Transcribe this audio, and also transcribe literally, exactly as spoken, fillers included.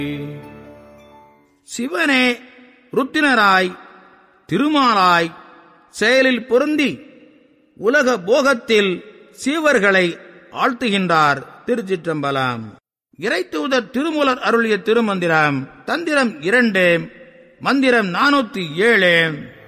சிவனே ருத்தினராய் திருமாலாய் செயலில் பொருந்தி உலக போகத்தில் சீவர்களை ஆழ்த்துகின்றார். திருச்சிற்றம்பலம். இறைத்தூதர் திருமூலர் அருளிய திருமந்திரம். தந்திரம் இரண்டு, மந்திரம் நானூத்தி ஏழு.